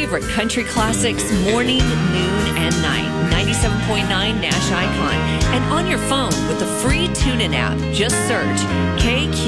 favorite country classics morning, noon, and night. 97.9 Nash Icon. And on your phone with the free TuneIn app, just search KQ